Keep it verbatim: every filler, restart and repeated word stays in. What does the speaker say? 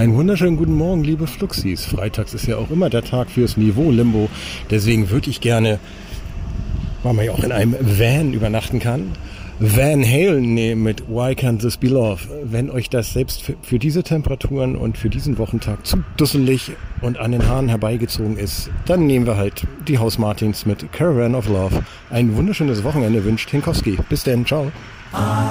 Einen wunderschönen guten Morgen, liebe Fluxis. Freitags ist ja auch immer der Tag fürs Niveau-Limbo. Deswegen würde ich gerne, weil man ja auch in einem Van übernachten kann, Van Halen nehmen mit Why Can't This Be Love. Wenn euch das selbst für, für diese Temperaturen und für diesen Wochentag zu dusselig und an den Haaren herbeigezogen ist, dann nehmen wir halt die Haus Martins mit Caravan of Love. Ein wunderschönes Wochenende wünscht Hinkowski. Bis denn, ciao.